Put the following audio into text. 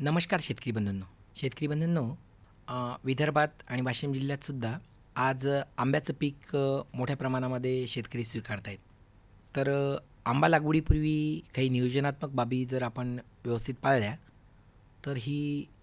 नमस्कार शेतकरी बंधूंनो, विदर्भात आणि वाशिम जिल्ह्यातसुद्धा आज आंब्याचं पीक मोठ्या प्रमाणामध्ये शेतकरी स्वीकारत आहेत. तर आंबा लागवडीपूर्वी काही नियोजनात्मक बाबी जर आपण व्यवस्थित पाळल्या तर ही